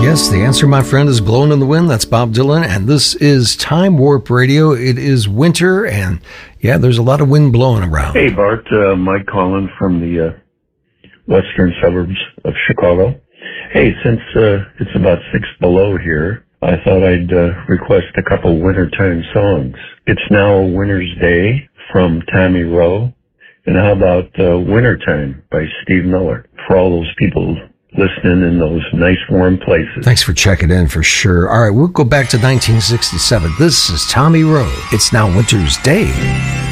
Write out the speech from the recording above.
Yes, the answer, my friend, is Blowing in the Wind. That's Bob Dylan, and this is Time Warp Radio. It is winter, and yeah, there's a lot of wind blowing around. Hey, Bart, Mike calling from the western suburbs of Chicago. Hey, since it's about 6 below here, I thought I'd request a couple wintertime songs. It's Now a Winter's Day from Tommy Roe, and how about Wintertime by Steve Miller, for all those people listening in those nice warm places. Thanks for checking in for sure. All right, we'll go back to 1967. This is Tommy Roe. It's Now Winter's Day.